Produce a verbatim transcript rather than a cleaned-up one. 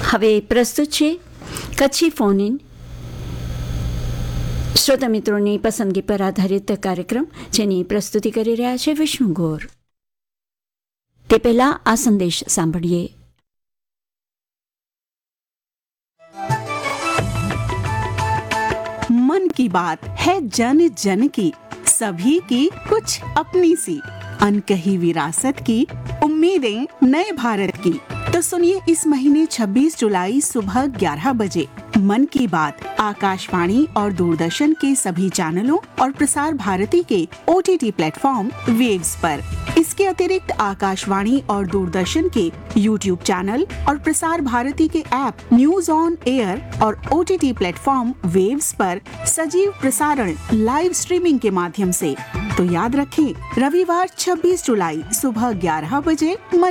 હવે પ્રસ્તુત છે કચ્છી ફોન ઇન શ્રોતા મિત્રોની પસંદગી પર આધારિત કાર્યક્રમ, જેની પ્રસ્તુતિ કરી રહ્યા છે વિષ્ણુ ગોર. તે પહેલા આ સંદેશ સાંભળીએ. मन की बात है जन जन की, सभी की कुछ अपनी सी, अनकही विरासत की, उम्मीदें नए भारत की. तो सुनिए इस महीने छब्बीस जुलाई सुबह ग्यारह बजे मन की बात आकाशवाणी और दूरदर्शन के सभी चैनलों और प्रसार भारती के ओटीटी प्लेटफॉर्म वेव्स पर. इसके अतिरिक्त आकाशवाणी और दूरदर्शन के यूट्यूब चैनल और प्रसार भारती के ऐप न्यूज ऑन एयर और ओटीटी प्लेटफॉर्म वेव्स पर सजीव प्रसारण लाइव स्ट्रीमिंग के माध्यम से. तो याद रखें, रविवार छब्बीस जुलाई सुबह ग्यारह बजे मन